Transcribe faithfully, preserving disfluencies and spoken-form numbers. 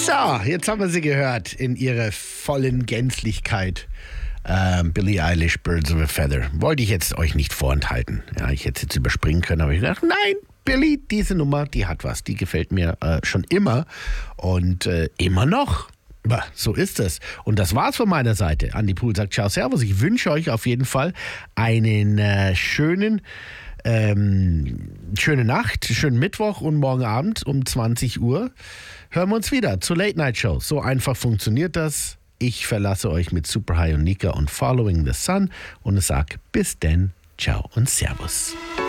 So, jetzt haben wir sie gehört in ihrer vollen Gänzlichkeit. Ähm, Billie Eilish, Birds of a Feather. Wollte ich jetzt euch nicht vorenthalten. Ja, ich hätte es jetzt überspringen können, aber ich dachte, nein, Billie, diese Nummer, die hat was. Die gefällt mir äh, schon immer und äh, immer noch. Aber so ist es. Und das war's von meiner Seite. Andi Pool sagt ciao, servus. Ich wünsche euch auf jeden Fall einen äh, schönen Ähm, schöne Nacht, schönen Mittwoch und morgen Abend um zwanzig Uhr hören wir uns wieder zur Late Night Show. So einfach funktioniert das. Ich verlasse euch mit Super High und Nika und Following the Sun und sage bis denn, ciao und servus.